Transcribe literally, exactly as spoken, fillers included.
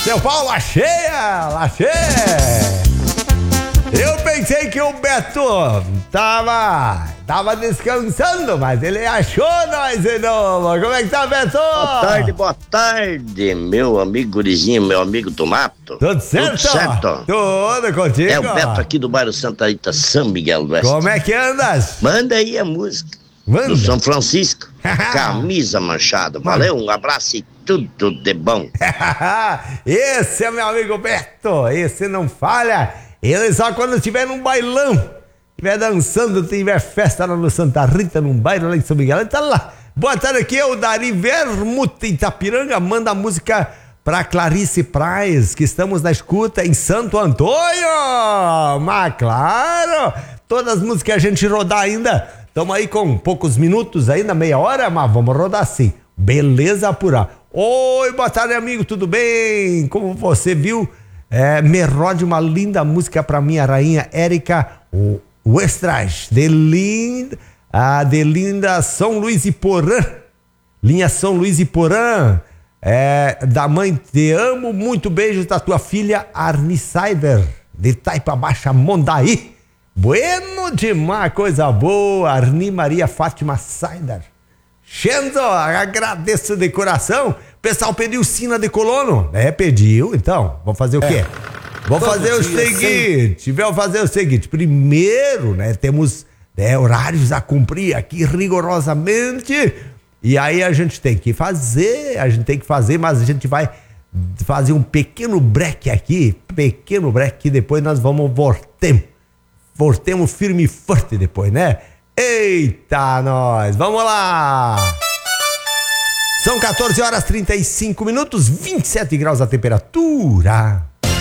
Seu Paulo, Lacheia, Lacheia. Eu pensei que o Beto tava, tava descansando, mas ele achou nós de novo. Como é que tá, Beto? Boa tarde, boa tarde, meu amigo Gurizinho, meu amigo Tomato. Tudo certo? Tudo certo. Tudo contigo. É o Beto aqui do bairro Santa Rita, São Miguel do Oeste. Como é que andas? Manda aí a música Manda. do São Francisco, Camisa Manchada. Valeu, um abraço e tudo de bom. Esse é meu amigo Beto, esse não falha. Ele só quando estiver num bailão, estiver dançando, tiver festa lá no Santa Rita, num bairro lá em São Miguel, ele tá lá. Boa tarde, aqui é o Dari Vermute Itapiranga, manda a música pra Clarice Praz, que estamos na escuta em Santo Antônio. Mas claro, todas as músicas que a gente rodar ainda, estamos aí com poucos minutos ainda, meia hora, mas vamos rodar sim. Beleza apurada. Oi, boa tarde, amigo, tudo bem? Como você viu, é, me rode uma linda música pra minha rainha Érica Westras, de linda, ah, de linda São Luís e Porã, linha São Luís e Porã, é, da mãe, te amo, muito beijos da tua filha Arni Cyber, de Taipa Baixa, Mondaí. Bueno demais, coisa boa, Arni Maria Fátima Cyber. Xenzo, agradeço de coração. O pessoal pediu Sina de Colono. É, pediu, então, vamos fazer o quê? É. Vamos fazer o seguinte, vamos fazer o seguinte, primeiro, né, temos né, horários a cumprir aqui rigorosamente, e aí a gente tem que fazer, a gente tem que fazer, mas a gente vai fazer um pequeno break aqui, pequeno break, e depois nós vamos voltemos, voltemos firme e forte depois, né? Eita, nós! Vamos lá! São quatorze horas e trinta e cinco minutos, vinte e sete graus a temperatura.